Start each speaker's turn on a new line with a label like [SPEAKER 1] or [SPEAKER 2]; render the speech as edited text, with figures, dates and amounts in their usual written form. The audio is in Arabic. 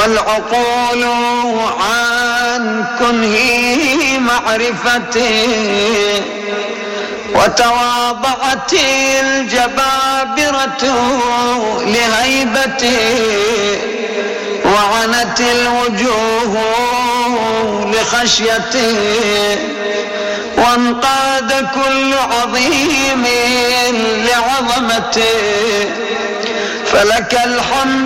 [SPEAKER 1] والعقول عن كنه معرفته، وتواضعت الجبابرة لهيبته، وعنت الوجوه لخشيته، وانقاد كل عظيم لعظمته. فلك الحمد